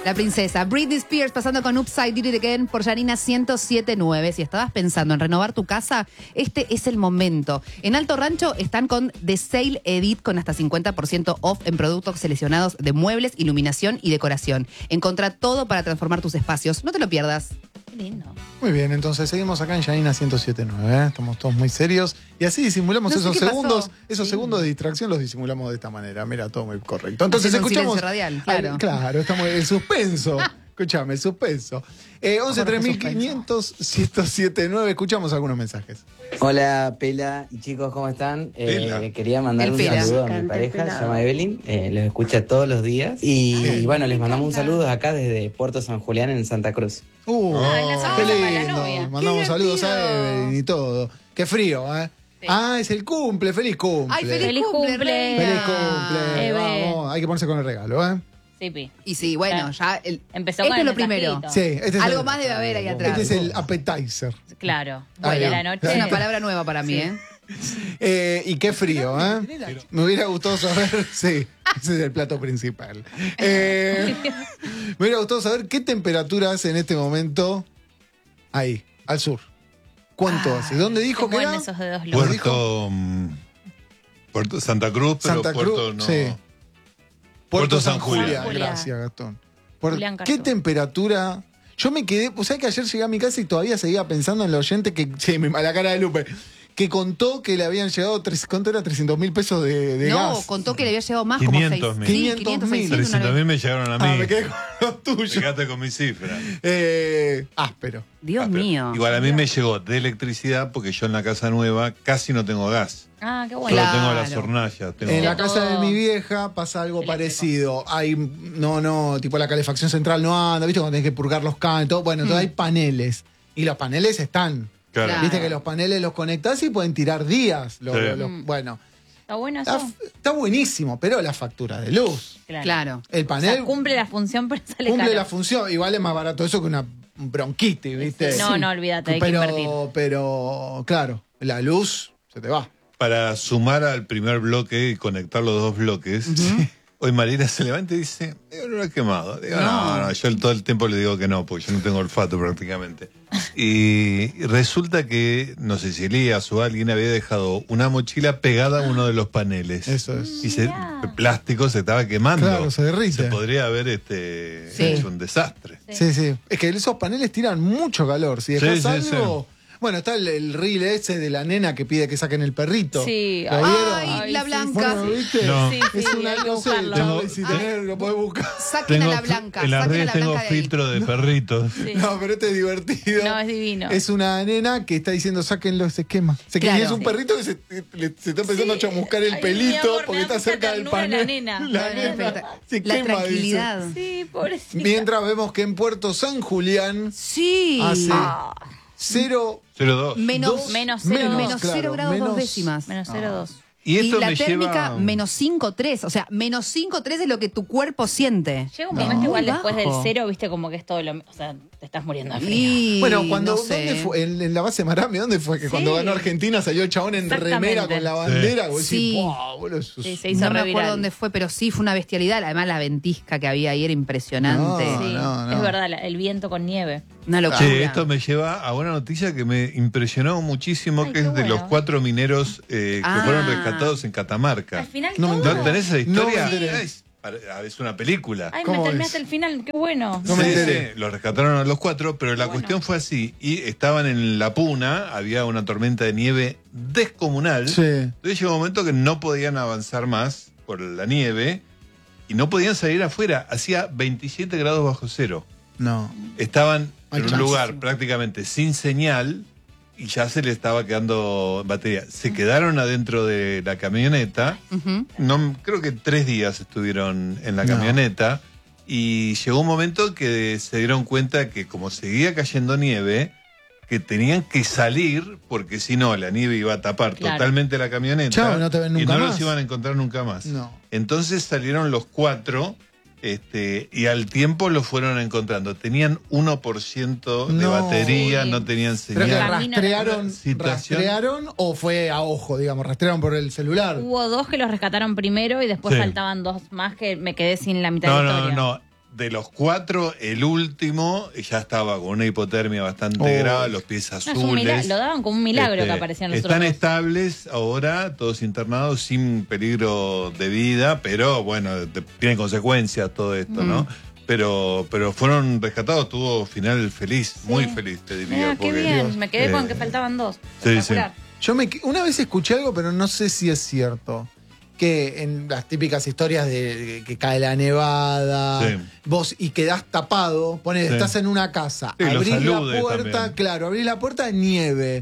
La princesa Britney Spears pasando con Upside Did It Again por Yanina 107.9. Si estabas pensando en renovar tu casa, este es el momento. En Alto Rancho están con The Sale Edit con hasta 50% off en productos seleccionados de muebles, iluminación y decoración. Encontrá todo para transformar tus espacios. No te lo pierdas. Qué lindo. Muy bien, entonces seguimos acá en Yanina 107.9, Estamos todos muy serios. Y así disimulamos No sé esos qué pasó. segundos. Esos Sí. segundos de distracción los disimulamos de esta manera. Mira, todo muy correcto. Entonces Haciendo un escuchamos. silencio radial, claro. Claro, estamos el suspenso. Escúchame, el suspenso. 11 3500 1079. Escuchamos algunos mensajes. Hola Pela y chicos, ¿cómo están? Pela. Quería mandar El un Pela. saludo a mi Canta el pareja, se pelado. llama Evelyn, los escucha todos los días y bueno, les mandamos un saludo acá desde Puerto San Julián en Santa Cruz. Ay, la sorpresa qué para la lindo. novia. Mandamos Qué saludos a divertido. Evelyn y todo. Qué frío, ¿eh? Sí. Ah, es el cumple, feliz cumple. ¡Ay, feliz Feliz cumple! cumple. reina! Feliz cumple. Eve. Vamos, hay que ponerse con el regalo, ¿eh? Sí, Pi. Y sí, bueno, ya... Empezó esto con es el lo primero. mensajito. Sí, este es Algo el- más debe haber ahí atrás. Este es el appetizer. Claro. Ahí Bueno, va. la noche. Es una palabra nueva para mí, ¿eh? Y qué frío, ¿eh? Me hubiera gustado saber. Sí, ese es el plato principal. Me hubiera gustado saber qué temperatura hace en este momento ahí, al sur. ¿Cuánto hace? ¿Dónde dijo que Qué era? buenos esos dedos locos. Lo dijo. Puerto Santa Cruz, pero Santa Puerto Cruz, no. sí. Puerto San Julián. Gracias, Gastón. Julián ¿Qué Castro. temperatura? Yo me quedé, o sea que ayer llegué a mi casa y todavía seguía pensando en el oyente que, sí, a la cara de Lupe, que contó que le habían llegado, ¿cuánto era? 300.000 pesos de No, gas. contó que le había llegado más 500.000. como 6. 500.000. 300.000 me llegaron a mí. Ah, me quedé con los tuyos. Fíjate con mi cifra. Áspero. Dios Pero mío. Igual a mí me llegó de electricidad porque yo en la casa nueva casi no tengo gas. Ah, qué Solo bueno. Claro. tengo las hornallas. Tengo... En la Todo casa de mi vieja pasa algo eléctrico. parecido. Hay, tipo la calefacción central no anda, ¿viste? Cuando tenés que purgar los cables y todo. Bueno, entonces hay paneles. Y los paneles están. Claro. Claro. Viste que los paneles los conectás y pueden tirar días. Sí. Bueno, Está bueno eso. está buenísimo, pero la factura de luz. Claro. El O panel sea, cumple la función, pero sale cumple caro. la función. Igual es más barato eso que una bronquitis, ¿viste? No, no, olvídate, hay que invertir. Pero, claro, la luz se te va. Para sumar al primer bloque y conectar los dos bloques, hoy Marina se levanta y dice, no lo he quemado. Digo, no, yo todo el tiempo le digo que no, porque yo no tengo olfato prácticamente. Y resulta que, no sé si Elías o alguien había dejado una mochila pegada a uno de los paneles. Eso es. Y el plástico se estaba quemando. Claro, se derrite. Se podría haber Sí. hecho un desastre. Sí, sí. Es que esos paneles tiran mucho calor. Si dejas Sí, sí, algo. Bueno, está el reel ese de la nena que pide que saquen el perrito. Sí. ¿Lo vieron? Ay, la sí, blanca. Bueno, ¿viste? No. Sí, Es sí, una, hay que no sé, buscarlo. Charlie, si tenés, lo podés buscar. Saquen a la blanca. En las Saquen a redes la tengo blanca de ahí. filtro de perritos. Sí. No, pero este es divertido. No, es divino. Es una nena que está diciendo, sáquenlo, se quema. Claro. Y es un perrito que se está empezando a chamuscar el Ay, pelito mi amor, porque me está da mucha cerca del ternura panel. la nena. La No, nena no, se La quema, tranquilidad. Sí, pobrecita. dice. Mientras vemos que en Puerto San Julián Sí. hace 0 02. Menos Menos menos 0 claro, grados menos- 2 décimas. Menos 0,2. Y Y esto la me térmica lleva... menos 5,3. O sea, menos 5,3 es lo que tu cuerpo siente. Llega un momento igual Muy después del bajo. 0, viste, como que es todo lo... O sea, te estás muriendo de frío. Y Bueno, cuando no sé. ¿dónde fue? En la base Marami, ¿dónde fue? Que cuando Sí. ganó Argentina salió el chabón en Exactamente. remera con la bandera. Vos Sí. decís, "Wow, boludo, eso es- Sí, se hizo No me re acuerdo viral. dónde fue, pero sí fue una bestialidad. Además, la ventisca que había ahí era impresionante. No, Sí, no. es verdad, el viento con nieve. Una locura. Che, esto me lleva a una noticia que me impresionó muchísimo, Ay, que qué es de bueno. los 4 mineros que Ah. fueron rescatados en Catamarca. Al final No me todo. enteré. ¿No tenés esa historia? No me enteré. Es una película. Ay, me ¿Cómo terminé es? hasta el final, qué bueno. No me Sí, enteré. sí, los rescataron a los 4, pero la cuestión fue así. Y estaban en La Puna, había una tormenta de nieve descomunal. Sí. Entonces llegó un momento que no podían avanzar más por la nieve y no podían salir afuera. Hacía 27 grados bajo cero. No. Estaban Ay, en un claro. lugar prácticamente sin señal y ya se le estaba quedando batería. Se quedaron adentro de la camioneta. Ujú. No, creo que 3 días estuvieron en la No. camioneta y llegó un momento que se dieron cuenta que como seguía cayendo nieve, que tenían que salir porque si no la nieve iba a tapar Claro. totalmente la camioneta Chao, no te ven y nunca no más. los iban a encontrar nunca más. No. Entonces salieron los 4 y al tiempo los fueron encontrando. Tenían 1% de No. batería, Sí. no tenían ¿Pero que señal. Camino Situación. rastrearon o fue a ojo, digamos? ¿Rastrearon por el celular? Hubo 2 que los rescataron primero y después Sí. faltaban 2 más que me quedé sin la mitad No, de la no, historia. no. de los 4, el último ya estaba con una hipotermia bastante grave, los pies No, azules. lo daban como un milagro que aparecían los Están otros dos. estables ahora, todos internados sin peligro de vida, pero bueno, tiene consecuencias todo esto, ¿no? Pero fueron rescatados, tuvo final feliz, muy feliz, te diría. Mira, qué porque, bien. Me quedé con que faltaban 2. sí, Espectacular. Una vez escuché algo, pero no sé si es cierto. Que en las típicas historias de que cae la nevada, Sí. vos y quedás tapado, ponés, Sí. estás en una casa, Sí, los abrís la saludes puerta, también. claro, abrís la puerta, nieve.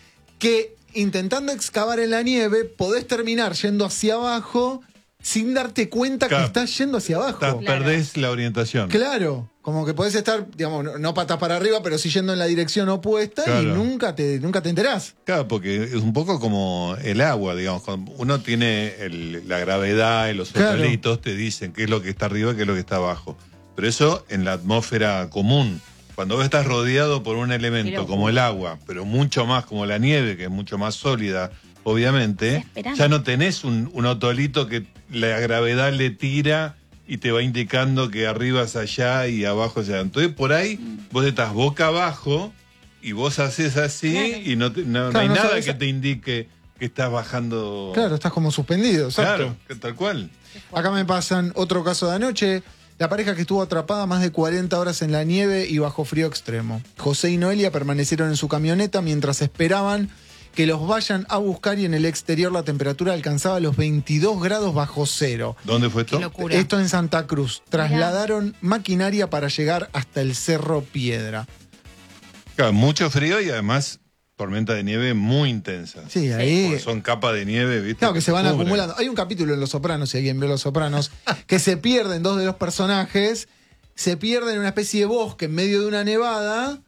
Que intentando excavar en la nieve, podés terminar yendo hacia abajo sin darte cuenta Claro. que estás yendo hacia abajo. Perdés la orientación. Claro, como que podés estar, digamos, no patas para arriba, pero sí yendo en la dirección opuesta y Claro. nunca te enterás. Claro, porque es un poco como el agua, digamos. Cuando uno tiene la gravedad y los Claro. hoteolitos, te dicen qué es lo que está arriba y qué es lo que está abajo. Pero eso en la atmósfera común. Cuando vos estás rodeado por un elemento como el agua, pero mucho más como la nieve, que es mucho más sólida, obviamente, Desesperante. ya no tenés un otolito que la gravedad le tira y te va indicando que arriba es allá y abajo es allá. Entonces por ahí vos estás boca abajo y vos haces así Claro. y no Claro, hay no nada sabes- que te indique que estás bajando. Claro, estás como suspendido, exacto. Claro, que tal cual. Acá me pasan otro caso de anoche. La pareja que estuvo atrapada más de 40 horas en la nieve y bajo frío extremo. José y Noelia permanecieron en su camioneta mientras esperaban que los vayan a buscar y en el exterior la temperatura alcanzaba los 22 grados bajo cero. ¿Dónde fue esto? Qué locura. Esto en Santa Cruz. Trasladaron maquinaria para llegar hasta el Cerro Piedra. Claro, mucho frío y además tormenta de nieve muy intensa. Sí, ahí... Porque son capas de nieve, ¿viste? Claro, que se van cubren. acumulando. Hay un capítulo en Los Sopranos, si alguien ve Los Sopranos, que se pierden dos de los personajes, se pierden en una especie de bosque en medio de una nevada.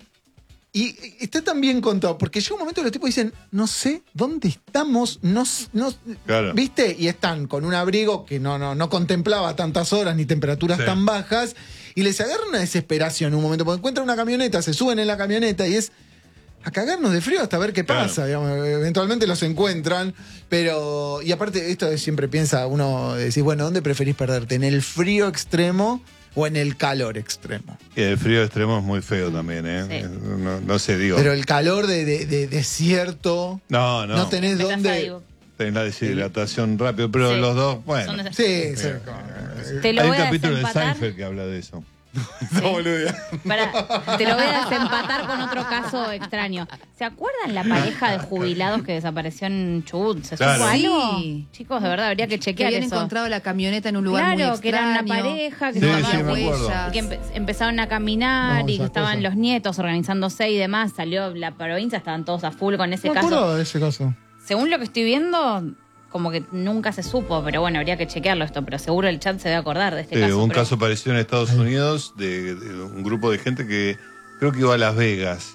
Y está tan bien contado, porque llega un momento que los tipos dicen, no sé dónde estamos, Claro. ¿viste? Y están con un abrigo que no contemplaba tantas horas ni temperaturas Sí. tan bajas, y les agarra una desesperación en un momento, porque encuentran una camioneta, se suben en la camioneta y es a cagarnos de frío hasta ver qué Claro. pasa, digamos. Eventualmente los encuentran, pero, y aparte esto siempre piensa uno, decir, bueno, ¿dónde preferís perderte? ¿En el frío extremo o en el calor extremo? Y el frío extremo es muy feo también, ¿eh? Sí. No sé, digo. Pero el calor de desierto, no tenés Empezás dónde... ahí. tenés la deshidratación rápido, pero Sí. los dos, bueno. Son Sí, sí. Te lo Hay un voy a capítulo de desempatar. Seinfeld que habla de eso. No, boludo. Pará, te lo voy a desempatar con otro caso extraño. ¿Se acuerdan la pareja de jubilados que desapareció en Chubut? ¿Se Claro. supo algo? Sí. Chicos, de verdad, habría que Que chequear habían eso. encontrado la camioneta en un lugar muy Claro, extraño. que eran una pareja, que Sí, estaban sí, me acuerdo. y que empezaron a caminar No, y que esas estaban cosas. los nietos organizándose y demás. Salió la provincia, estaban todos a full con ese Me caso. acuerdo de ese caso. Según lo que estoy viendo, como que nunca se supo, pero bueno, habría que chequearlo esto. Pero seguro el chat se debe acordar de este caso. Un pero- caso parecido en Estados Unidos de un grupo de gente que creo que iba a Las Vegas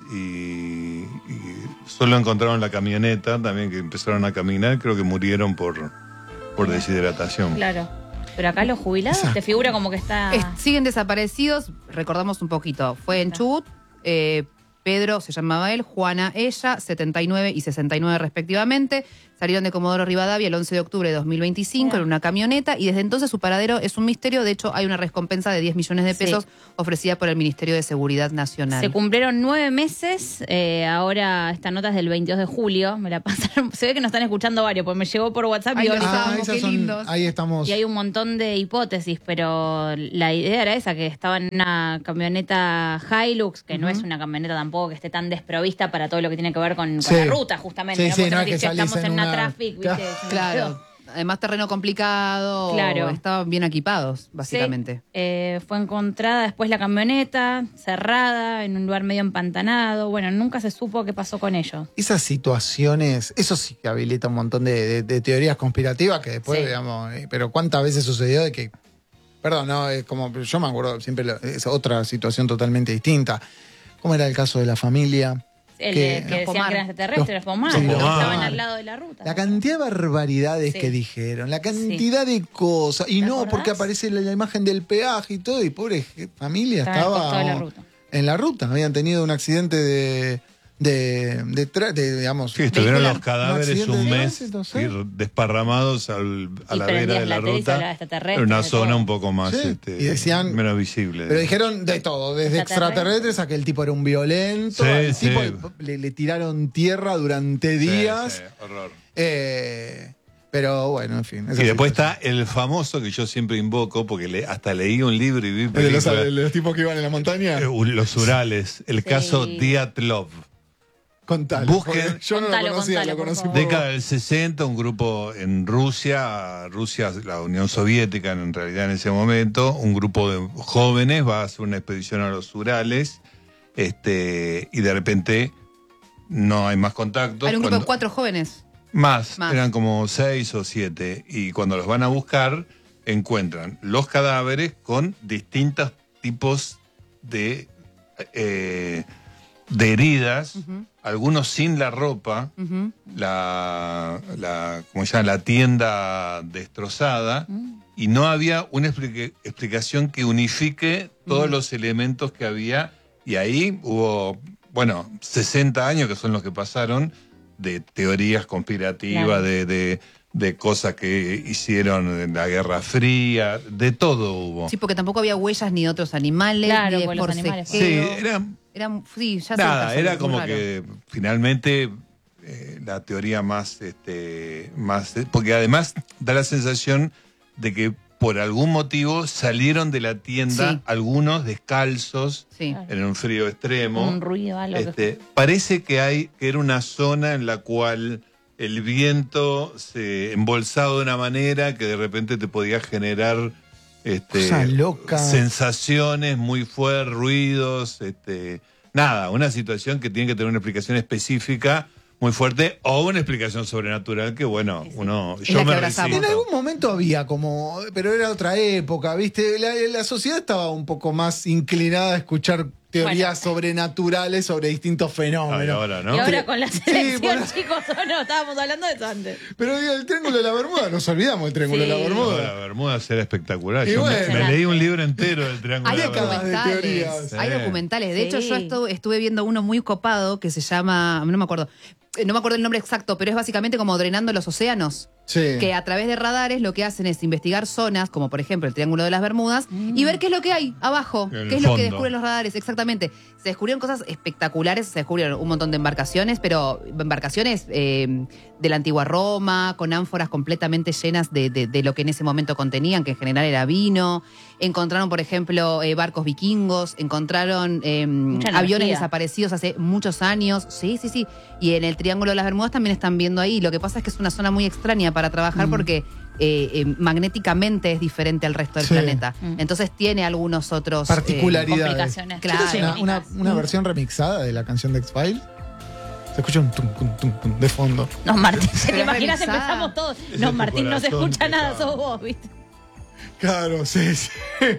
y solo encontraron la camioneta también, que empezaron a caminar, creo que murieron por deshidratación. Claro. Pero acá los jubilados te figura como que está. Siguen desaparecidos, recordamos un poquito. Fue en Chubut, Pedro se llamaba él, Juana ella, 79 y 69 respectivamente. Salieron de Comodoro Rivadavia el 11 de octubre de 2025 Mira. en una camioneta y desde entonces su paradero es un misterio. De hecho, hay una recompensa de 10 millones de pesos ofrecida por el Ministerio de Seguridad Nacional. Se cumplieron 9 meses. Ahora esta nota es del 22 de julio. Me la pasaron. Se ve que nos están escuchando varios, porque me llegó por WhatsApp Ay, y lo ahora- Estábamos, esas qué son- lindos. ahí estamos. Y hay un montón de hipótesis, pero la idea era esa, que estaba en una camioneta Hilux, que no es una camioneta tampoco que esté tan desprovista para todo lo que tiene que ver con Sí. la ruta, justamente. Sí, ¿no? sí, Porque no no es que dice, salís estamos en en una una- traffic, ¿viste? Claro. Además, terreno complicado. Claro. Estaban bien equipados, básicamente. Sí, fue encontrada después la camioneta, cerrada, en un lugar medio empantanado. Bueno, nunca se supo qué pasó con ellos. Esas situaciones, eso sí que habilita un montón de teorías conspirativas que después, Sí. digamos, pero ¿cuántas veces sucedió de que, perdón, no, es como, yo me acuerdo siempre, es otra situación totalmente distinta. ¿Cómo era el caso de la familia? El Que- que Los decían Pomar. que eran extraterrestres, los Pomar, Sí, que los estaban Pomar. al lado de la ruta. La cantidad de barbaridades Sí. que dijeron, la cantidad de cosas, y ¿Te no acordás? porque aparece la imagen del peaje y todo, y pobre familia Estaba al estaba costado de la ruta. en la ruta, habían tenido un accidente digamos. Sí, estuvieron Vehicular. los cadáveres accidente un de mes tránsito, sí. desparramados a la vera de la tele y se hablaba ruta. de extraterrestres, Era una de zona todo. un poco más Sí, y decían- menos visible. Pero dijeron de todo, desde extraterrestres a que el tipo era un violento, Sí, al sí. tipo le tiraron tierra durante Sí, días. sí, horror. Pero bueno, en fin. esa Y después situación. está el famoso que yo siempre invoco, porque hasta leí un libro y vi ¿El de los, películas. de los tipos que iban en la montaña. Los Urales, el caso Dyatlov. Contalo. busquen- porque yo no Contalo, lo conocía, contalo, lo por conocí favor. por Década del 60, un grupo en Rusia, la Unión Soviética en realidad en ese momento, un grupo de jóvenes va a hacer una expedición a los Urales, y de repente no hay más contactos. Hay un grupo de Cuando- 4 jóvenes. Más, Más. eran como 6 o 7. Y cuando los van a buscar, encuentran los cadáveres con distintos tipos de heridas, algunos sin la ropa, Ujú. ¿cómo se llama? La tienda destrozada, y no había una explicación que unifique todos los elementos que había. Y ahí hubo, 60 años que son los que pasaron de teorías conspirativas, Claro. de cosas que hicieron en la Guerra Fría, de todo hubo. Sí, porque tampoco había huellas ni de otros animales, Claro, ni de porque los animales- Sí, forcejeo. era Sí, ya sé, nada, está era muy como raro. que finalmente la teoría más, porque además da la sensación de que por algún motivo salieron de la tienda Sí. algunos descalzos Sí. en un frío extremo. Un ruido, algo que Parece que era una zona en la cual el viento se embolsaba de una manera que de repente te podía generar Cosa loca. sensaciones muy fuertes, ruidos, nada, una situación que tiene que tener una explicación específica muy fuerte o una explicación sobrenatural que yo la que me abrazamos. En resisto. algún momento había como, pero era otra época, ¿viste? La sociedad estaba un poco más inclinada a escuchar teorías sobrenaturales sobre distintos Ay, fenómenos. ahora, ¿no? Y ahora con la selección, bueno. chicos, no, estábamos hablando de eso antes. Pero digo, el Triángulo de la Bermuda, nos olvidamos del Triángulo de la Sí. No, Bermuda. la Bermuda era espectacular. Y Yo bueno. me leí un libro entero del Triángulo Hay de la Bermuda. décadas de teorías. Hay Sí. documentales. De hecho, Sí. yo estuve viendo uno muy copado que se llama, no me acuerdo el nombre exacto, pero es básicamente como drenando los océanos. Sí. Que a través de radares lo que hacen es investigar zonas, como por ejemplo el Triángulo de las Bermudas, y ver qué es lo que hay abajo, En qué el es lo que fondo. descubren los radares, exactamente. Se descubrieron cosas espectaculares, se descubrieron un montón de embarcaciones, pero embarcaciones de la antigua Roma, con ánforas completamente llenas de lo que en ese momento contenían, que en general era vino. Encontraron, por ejemplo, barcos vikingos, encontraron Mucha aviones energía. desaparecidos hace muchos años. Sí, sí, sí. Y en el Triángulo de las Bermudas también están viendo ahí. Lo que pasa es que es una zona muy extraña para trabajar porque magnéticamente es diferente al resto del Sí. planeta. Entonces tiene algunos otros Particularidades. complicaciones. Claro. ¿Tienes una versión remixada de la canción de X-Files? Se escucha un tum, tum, tum, tum de fondo. No, Martín, ¿te Pero es imaginas? remixada. Empezamos todos. Ese No, es tu Martín, no se corazón escucha nada, pecado. sos vos, ¿viste? Claro, sí, sí.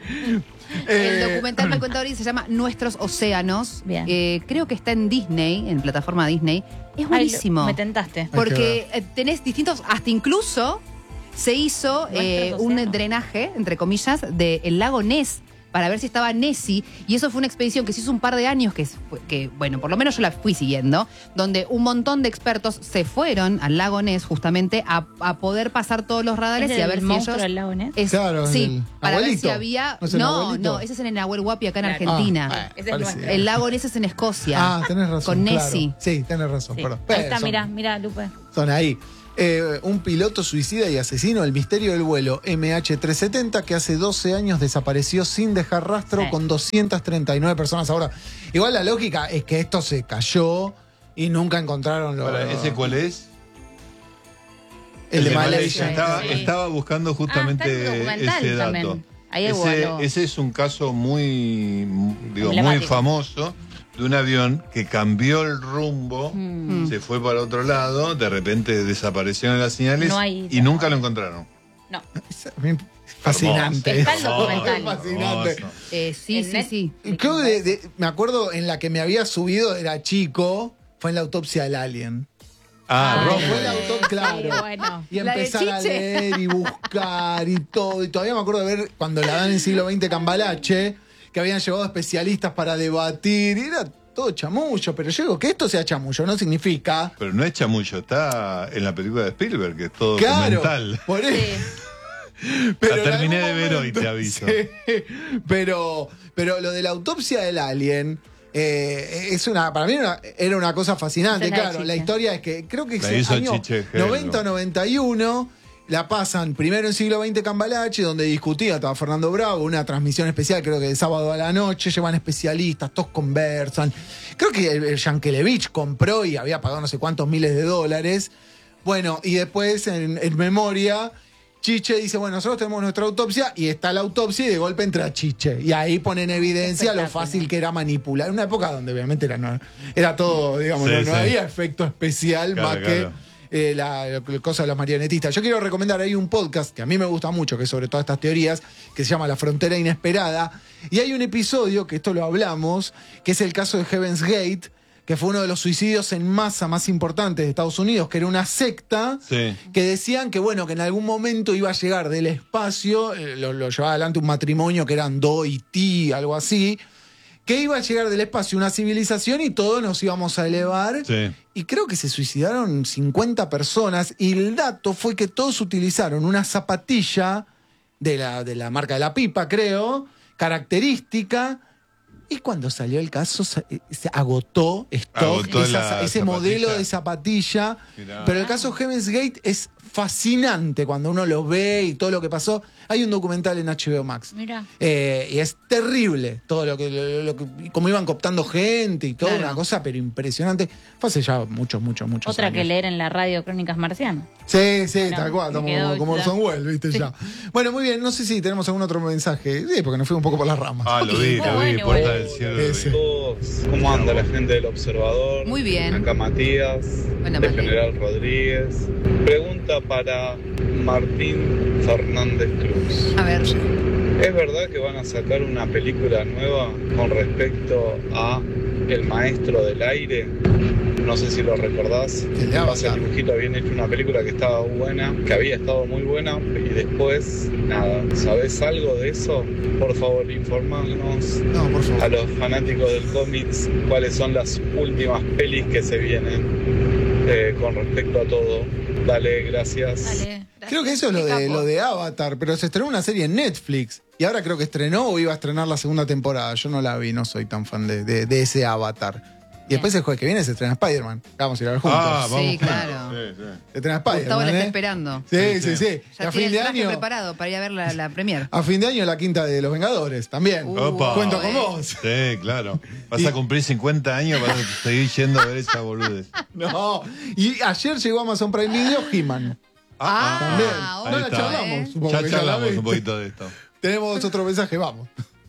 El documental me cuenta ahorita se llama Nuestros Océanos. Bien. Creo que está en Disney, en plataforma Disney. Es Ay, buenísimo. me tentaste. Porque tenés distintos, hasta incluso se hizo Nuestros un océanos. drenaje, entre comillas, del lago Ness para ver si estaba Nessie. Y eso fue una expedición que se hizo un par de años, que bueno, por lo menos yo la fui siguiendo, donde un montón de expertos se fueron al lago Ness justamente a poder pasar todos los radares ¿Es y a el ver si monstruo ellos... del lago Ness? Claro, sí, el para ver si abuelito. había... ¿No es el abuelito? No, ese es en el Nahuel Huapi acá en Claro. Argentina. Ah, Ese es parecía. nuestro. El lago Ness es en Escocia. Ah, tenés razón. Con claro. Nessie. Sí, tenés razón, Sí. perdón. Ahí está, Son- mira, Lupe. Son ahí. Un piloto suicida y asesino, el misterio del vuelo MH370, que hace 12 años desapareció sin dejar rastro Sí. con 239 personas. Ahora, igual la lógica es que esto se cayó y nunca encontraron lo. Ahora, ¿ese cuál es? El de Malaysia. Malaysia. Sí. Estaba buscando justamente Ah, está en el documental ese dato. también. Ahí igualó. Ese es un caso muy Emblemático. famoso de un avión que cambió el rumbo, se fue para otro lado, de repente desaparecieron las señales No hay- y nunca lo encontraron. No. Es fascinante. Está el eso. documental. Es fascinante. Hermoso. Sí, El sí, Net- sí. Y creo que me acuerdo en la que me había subido, era chico, fue en la autopsia del alien. Ah, Ay, Roswell. Fue la autopsia, claro. Sí, bueno. Y La de empezar a Chiche. leer y buscar y todo. Y todavía me acuerdo de ver cuando la dan en siglo XX Cambalache, que habían llevado especialistas para debatir. Y era todo chamullo, pero yo digo que esto sea chamullo, no significa... Pero no es chamullo, está en la película de Spielberg, que es todo Claro, documental. por eso. Sí. Pero La en terminé algún de ver hoy, momento- te aviso. Sí. Pero lo de la autopsia del alien para mí era una cosa fascinante. Esa es la de Claro, la Chiche. historia es que creo que La es hizo año Chiche Gel, 90-91. La pasan primero en siglo XX Cambalache, donde discutía, estaba Fernando Bravo, una transmisión especial, creo que de sábado a la noche, llevan especialistas, todos conversan. Creo que el Yankelevich compró y había pagado no sé cuántos miles de dólares. Bueno, y después en memoria, Chiche dice, bueno, nosotros tenemos nuestra autopsia, y está la autopsia y de golpe entra Chiche. Y ahí pone en evidencia lo Espectacular. fácil que era manipular. Una época donde obviamente era todo, digamos, Sí, no sí. había efecto especial Claro, más claro. que la cosa de los marionetistas. Yo quiero recomendar ahí un podcast que a mí me gusta mucho, que es sobre todas estas teorías, que se llama La Frontera Inesperada. Y hay un episodio, que esto lo hablamos, que es el caso de Heaven's Gate, que fue uno de los suicidios en masa más importantes de Estados Unidos, que era una secta Sí. que decían que, bueno, que en algún momento iba a llegar del espacio, lo llevaba adelante un matrimonio que eran Do y Ti, algo así, que iba a llegar del espacio una civilización y todos nos íbamos a elevar. Sí. Y creo que se suicidaron 50 personas, y el dato fue que todos utilizaron una zapatilla de la marca de la pipa, creo, característica. Y cuando salió el caso, se agotó stock, Agotó la ese zapatilla. modelo de zapatilla. Mirá. Pero el caso Heaven's Gate es fascinante cuando uno lo ve y todo lo que pasó. Hay un documental en HBO Max. Mira. Y es terrible todo lo que como iban cooptando gente y todo, Claro. una cosa, pero impresionante. Fue hace ya muchos Otra años. que leer en la radio Crónicas Marcianas. Sí, sí, Bueno, tal cual, me como quedó Orson ya. Welles, viste Sí. ya. Bueno, muy bien, no sé si tenemos algún otro mensaje. Sí, porque nos fuimos un poco por las ramas. Ah, lo vi, Bueno, Puerta bueno. del Cielo. lo Ese. vi. Todos, ¿cómo anda la gente del Observador? Muy bien. Acá Matías, Hola, de Mati. General Rodríguez. Pregunta para Martín Fernández Cruz. A ver. ¿Es verdad que van a sacar una película nueva con respecto a El Maestro del Aire? No sé si lo recordás. El de Avatar. Hace dibujito habían hecho una película que estaba buena, que había estado muy buena, y después, nada. ¿Sabés algo de eso? Por favor, informanos No, por a favor. los fanáticos del cómics cuáles son las últimas pelis que se vienen con respecto a todo. Dale, gracias. Dale. Creo que eso es lo de Avatar, pero se estrenó una serie en Netflix. Y ahora creo que estrenó o iba a estrenar la segunda temporada. Yo no la vi, no soy tan fan de ese Avatar. Y después el jueves que viene se estrena Spider-Man. Vamos a ir a ver juntos. Ah, vamos. Sí, claro. Sí, sí. Se estrena Gustavo Spider-Man. la está ¿eh? esperando. Sí, sí, sí. Y Ya a tiene fin el de traje año. preparado para ir a ver la premier. A fin de año la quinta de los Vengadores también. Opa. Cuento con vos. Sí, claro. Vas a cumplir 50 años, vas a seguir yendo a ver esa boludez. No. Y ayer llegó a Amazon Prime Video He-Man. También. Ah, No la está. charlamos. Supongo Ya que charlamos la un viste. poquito de esto. Tenemos otro mensaje, vamos.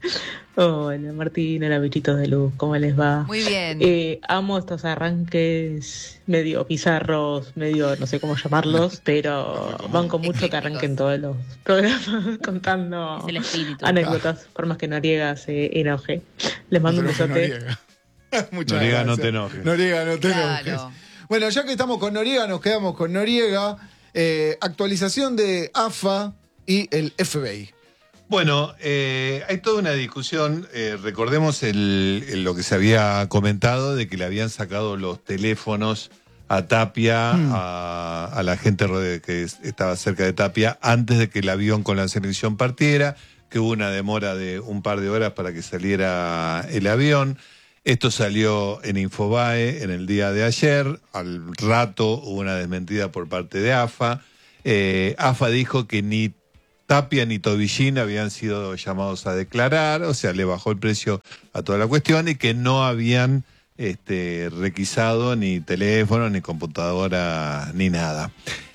Hola Martín, hola bichitos de luz, ¿cómo les va? Muy bien. Amo estos arranques medio bizarros, medio no sé cómo llamarlos, pero banco mucho que arranquen todos los programas contando Es el espíritu. anécdotas, por más que Noriega se enoje. Les mando un Nosotros con besote. Noriega. Muchas Noriega, no gracias. te enojes. Noriega, no te Claro. enojes. Bueno, ya que estamos con Noriega, nos quedamos con Noriega. Actualización de AFA y el FBI. Bueno, hay toda una discusión. Recordemos lo que se había comentado de que le habían sacado los teléfonos a Tapia, a la gente que estaba cerca de Tapia, antes de que el avión con la selección partiera, que hubo una demora de un par de horas para que saliera el avión. Esto salió en Infobae en el día de ayer. Al rato hubo una desmentida por parte de AFA. AFA dijo que ni Tapia ni Tobillín habían sido llamados a declarar, o sea, le bajó el precio a toda la cuestión y que no habían requisado ni teléfono, ni computadora, ni nada.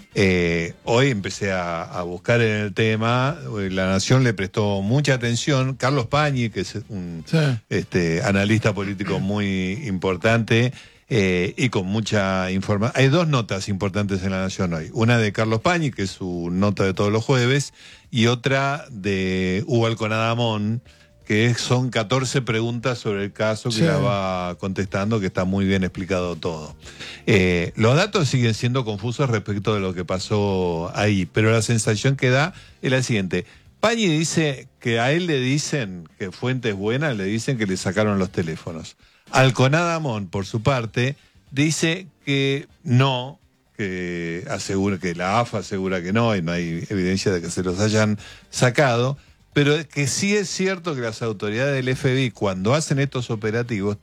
Hoy empecé a buscar en el tema, La Nación le prestó mucha atención, Carlos Pañi, que es un analista político muy importante, y con mucha información. Hay dos notas importantes en La Nación hoy. Una de Carlos Pañi, que es su nota de todos los jueves, y otra de Hugo Alconadamón, que son 14 preguntas sobre el caso que Sí. la va contestando, que está muy bien explicado todo. Los datos siguen siendo confusos respecto de lo que pasó ahí, pero la sensación que da es la siguiente. Pañi dice que a él le dicen, que fuentes buenas le dicen que le sacaron los teléfonos. Alconada Amón, por su parte, dice que no, que asegura que la AFA asegura que no, y no hay evidencia de que se los hayan sacado, pero que sí es cierto que las autoridades del FBI, cuando hacen estos operativos,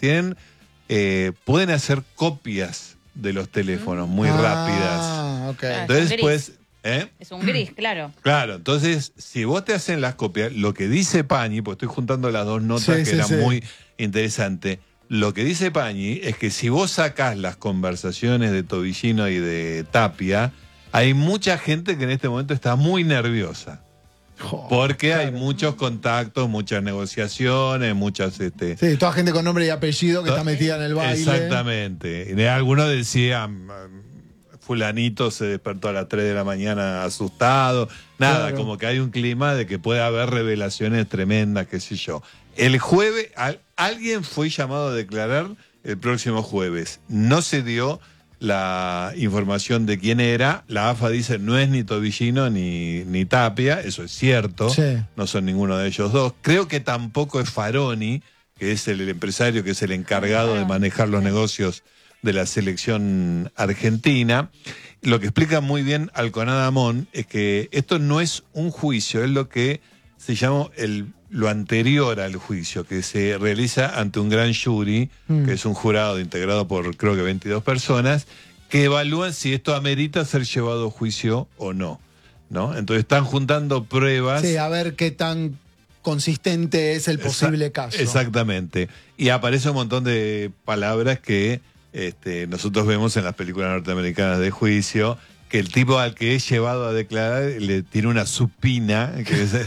pueden hacer copias de los teléfonos muy rápidas. Ok. Entonces, gris. pues... Es un gris, claro. Claro, entonces, si vos te hacen las copias, lo que dice Pañi, pues estoy juntando las dos notas Sí, que sí, eran sí. muy interesantes, lo que dice Pañi es que si vos sacás las conversaciones de Tobillino y de Tapia, hay mucha gente que en este momento está muy nerviosa. Porque hay muchos contactos, muchas negociaciones, muchas... Sí, toda gente con nombre y apellido que está metida en el baile. Exactamente. Y algunos decían, fulanito se despertó a las 3 de la mañana asustado. Nada, Claro. como que hay un clima de que puede haber revelaciones tremendas, qué sé yo. El jueves, alguien fue llamado a declarar el próximo jueves. No se dio la información de quién era. La AFA dice no es ni Tobillino ni Tapia, eso es cierto. Sí. No son ninguno de ellos dos. Creo que tampoco es Faroni, que es el empresario que es el encargado de manejar los negocios de la selección argentina. Lo que explica muy bien Alconada Amón es que esto no es un juicio, es lo que se llama lo anterior al juicio, que se realiza ante un gran jury, que es un jurado integrado por creo que 22 personas, que evalúan si esto amerita ser llevado a juicio o no, ¿no? Entonces están juntando pruebas. Sí, a ver qué tan consistente es el posible caso. Exactamente. Y aparece un montón de palabras que nosotros vemos en las películas norteamericanas de juicio, que el tipo al que es llevado a declarar le tiene una supina, que es...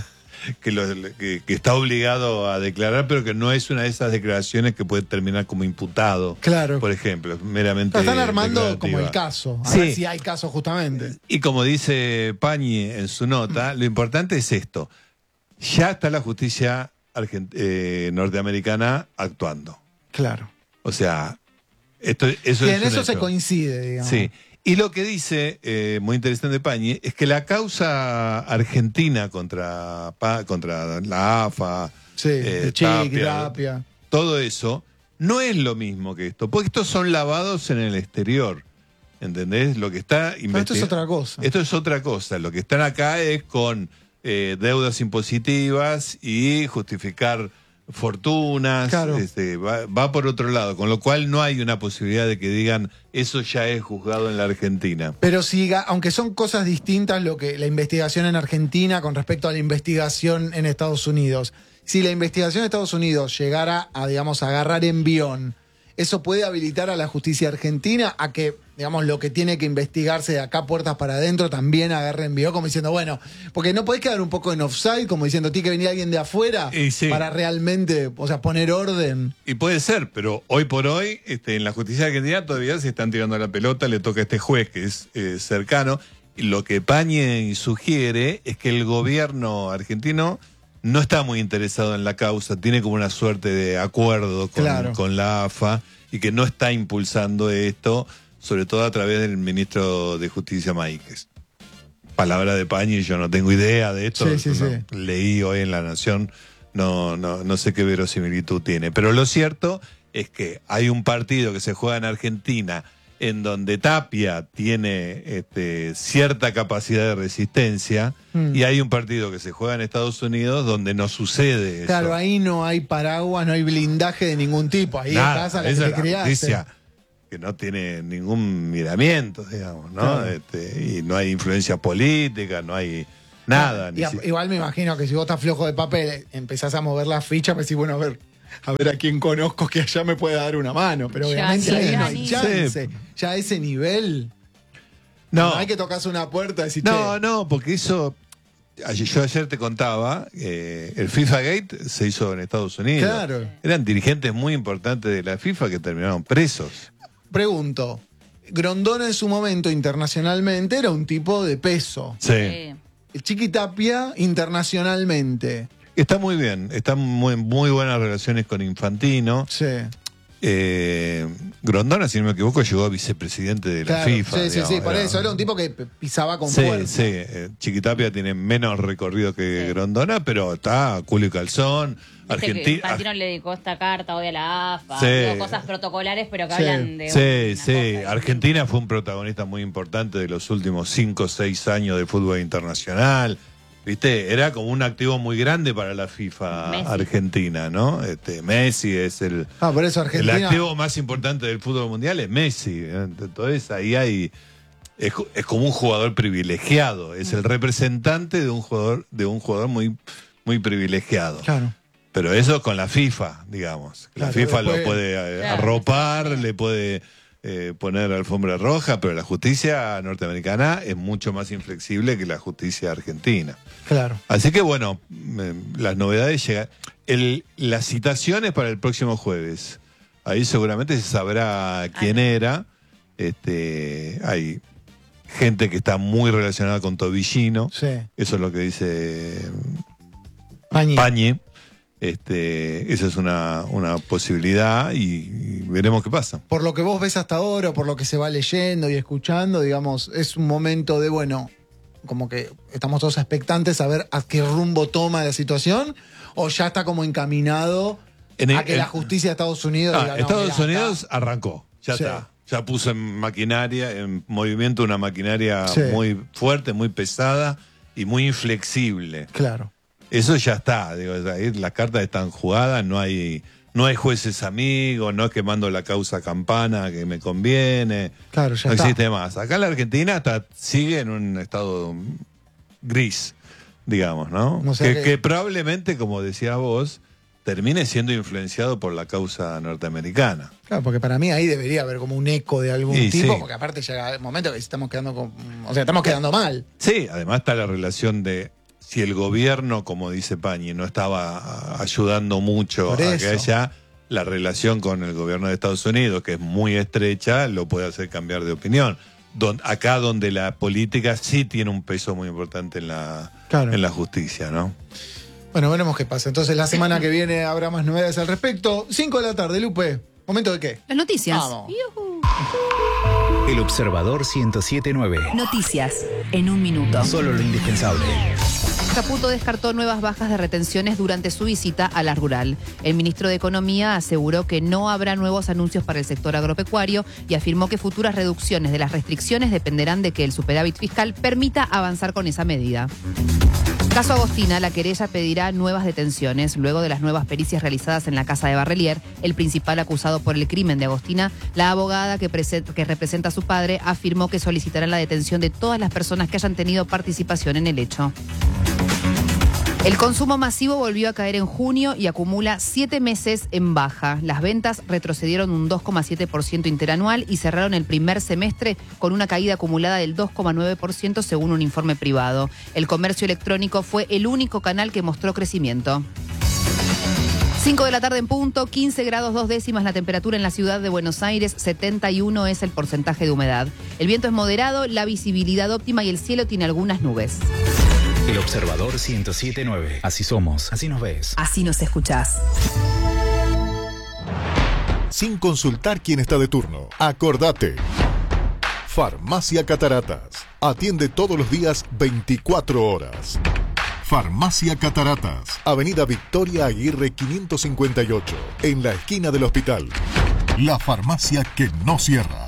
que está obligado a declarar, pero que no es una de esas declaraciones que puede terminar como imputado. Claro. Por ejemplo, meramente. Están armando como declarativa. el caso. A Sí. ver si hay caso justamente. Y como dice Pañi en su nota, lo importante es esto. Ya está la justicia norteamericana actuando. Claro. O sea, eso Y es en un eso se hecho. coincide, digamos. Sí. Y lo que dice, muy interesante Pañi, es que la causa argentina contra la AFA, Sí, de Chiqui, Tapia. todo eso, no es lo mismo que esto, porque estos son lavados en el exterior. ¿Entendés? Lo que está Pero esto es otra cosa. Esto es otra cosa. Lo que están acá es con deudas impositivas y justificar fortunas, Claro. va por otro lado, con lo cual no hay una posibilidad de que digan eso ya es juzgado en la Argentina. Pero aunque son cosas distintas la investigación en Argentina con respecto a la investigación en Estados Unidos, si la investigación en Estados Unidos llegara a, digamos, agarrar envión, ¿eso puede habilitar a la justicia argentina a que, digamos, lo que tiene que investigarse de acá puertas para adentro también agarre envión? Como diciendo, bueno, porque no podés quedar un poco en offside, como diciendo, tiene que venir alguien de afuera Y sí. para realmente, o sea, poner orden. Y puede ser, pero hoy por hoy, en la justicia argentina todavía se están tirando la pelota, le toca a este juez que es cercano. Y lo que Pañi sugiere es que el gobierno argentino no está muy interesado en la causa, tiene como una suerte de acuerdo Claro. con la AFA y que no está impulsando esto, sobre todo a través del ministro de Justicia Maíquez. Palabra de Pañi, yo no tengo idea de esto. Sí, sí, No, leí hoy en La Nación, no sé qué verosimilitud tiene. Pero lo cierto es que hay un partido que se juega en Argentina en donde Tapia tiene cierta capacidad de resistencia y hay un partido que se juega en Estados Unidos donde no sucede eso. Claro, ahí no hay paraguas, no hay blindaje de ningún tipo. Ahí Nada, estás a la que esa te es la criaste. justicia que no tiene ningún miramiento, digamos, ¿no? Claro. Y no hay influencia política, no hay nada. ni si- Igual me imagino que si vos estás flojo de papel, empezás a mover la ficha, pues decís, bueno, a ver a quién conozco que allá me pueda dar una mano. Pero obviamente ahí no hay chance. Sí. Ya a ese nivel, No, no hay que tocarse una puerta y decir, no, porque eso. Yo ayer te contaba, el FIFA Gate se hizo en Estados Unidos. Claro. Eran dirigentes muy importantes de la FIFA que terminaron presos. Pregunto, Grondona en su momento internacionalmente era un tipo de peso. Sí. El Chiqui Tapia internacionalmente. Está muy bien, están muy buenas relaciones con Infantino. Sí. Grondona, si no me equivoco, llegó a vicepresidente de la FIFA. Sí, por eso era un tipo que pisaba con Sí, fuerza. sí. Chiquitapia tiene menos recorrido que Grondona, pero está culo y calzón. Infantino le dedicó esta carta hoy a la AFA, Sí. digo, cosas protocolares, pero que hablan de Sí. una cosa. Argentina fue un protagonista muy importante de los últimos 5 o 6 años del fútbol internacional. ¿Viste? Era como un activo muy grande para la FIFA Messi. Argentina, ¿no? Messi es el Por eso Argentina. el activo más importante del fútbol mundial, es Messi. Entonces ahí hay es como un jugador privilegiado, es el representante de un jugador muy, muy privilegiado. Claro. Pero eso con la FIFA, digamos. La Claro, FIFA después- lo puede arropar, le puede poner alfombra roja, pero la justicia norteamericana es mucho más inflexible que la justicia argentina. Claro. Así que bueno, las novedades llegan. Las citaciones para el próximo jueves. Ahí seguramente se sabrá quién era. Hay gente que está muy relacionada con Tobillino. Sí. Eso es lo que dice Pañi. Pañe. Esa es una posibilidad y veremos qué pasa. Por lo que vos ves hasta ahora, o por lo que se va leyendo y escuchando, digamos, es un momento de, bueno, como que estamos todos expectantes a ver a qué rumbo toma la situación, o ya está como encaminado a que la justicia de Estados Unidos diga, no, Estados mirá, Unidos arrancó, ya Sí. está. Ya puso en movimiento una maquinaria Sí. muy fuerte, muy pesada y muy inflexible. Claro. Eso ya está, digo, ahí las cartas están jugadas, no hay jueces amigos, no es que mando la causa campana que me conviene. Claro, ya no está. existe más. Acá la Argentina sigue en un estado gris, digamos, ¿no? O sea que probablemente, como decías vos, termine siendo influenciado por la causa norteamericana. Claro, porque para mí ahí debería haber como un eco de algún Y tipo, sí. porque aparte llega el momento que estamos quedando estamos quedando mal. Sí, además está la relación de si el gobierno, como dice Pañi, no estaba ayudando mucho Por a eso. que haya la relación con el gobierno de Estados Unidos, que es muy estrecha, lo puede hacer cambiar de opinión. Acá donde la política sí tiene un peso muy importante en la justicia, ¿no? Bueno, veremos qué pasa. Entonces la semana que viene habrá más novedades al respecto. 5 de la tarde, Lupe. ¿Momento de qué? Las noticias. Vamos. El Observador 107.9. Noticias en un minuto. Solo lo indispensable. Caputo descartó nuevas bajas de retenciones durante su visita a la rural. El ministro de Economía aseguró que no habrá nuevos anuncios para el sector agropecuario y afirmó que futuras reducciones de las restricciones dependerán de que el superávit fiscal permita avanzar con esa medida. Caso Agostina, la querella pedirá nuevas detenciones. Luego de las nuevas pericias realizadas en la casa de Barrelier, el principal acusado por el crimen de Agostina, la abogada que representa a su padre afirmó que solicitarán la detención de todas las personas que hayan tenido participación en el hecho. El consumo masivo volvió a caer en junio y acumula 7 meses en baja. Las ventas retrocedieron un 2,7% interanual y cerraron el primer semestre con una caída acumulada del 2,9% según un informe privado. El comercio electrónico fue el único canal que mostró crecimiento. 5 de la tarde en punto, 15 grados 2 décimas la temperatura en la ciudad de Buenos Aires, 71 es el porcentaje de humedad. El viento es moderado, la visibilidad óptima y el cielo tiene algunas nubes. El Observador 107.9. Así somos, así nos ves. Así nos escuchás. Sin consultar quién está de turno. Acordate. Farmacia Cataratas. Atiende todos los días 24 horas. Farmacia Cataratas. Avenida Victoria Aguirre 558. En la esquina del hospital. La farmacia que no cierra.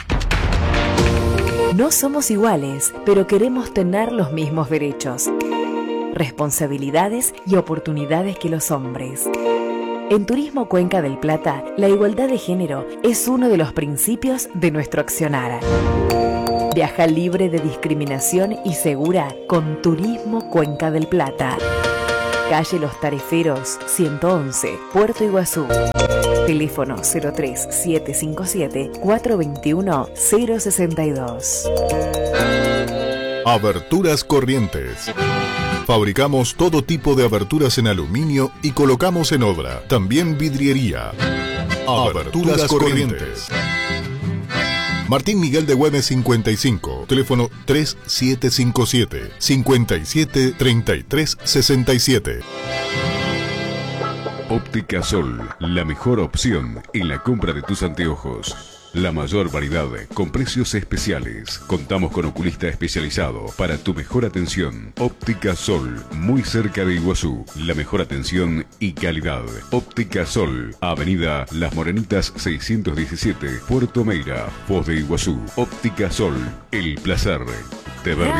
No somos iguales, pero queremos tener los mismos derechos, responsabilidades y oportunidades que los hombres. En Turismo Cuenca del Plata, la igualdad de género es uno de los principios de nuestro accionar. Viaja libre de discriminación y segura con Turismo Cuenca del Plata. Calle Los Tariferos, 111, Puerto Iguazú. Teléfono 03751-421-062. Aberturas Corrientes. Fabricamos todo tipo de aberturas en aluminio y colocamos en obra. También vidriería. Aberturas Corrientes. Martín Miguel de Güemes 55, teléfono 3757-573367. Óptica Sol, la mejor opción en la compra de tus anteojos. La mayor variedad con precios especiales. Contamos con oculista especializado para tu mejor atención. Óptica Sol, muy cerca de Iguazú. La mejor atención y calidad. Óptica Sol, Avenida Las Morenitas 617, Puerto Meira, Foz de Iguazú. Óptica Sol, el placer de ver.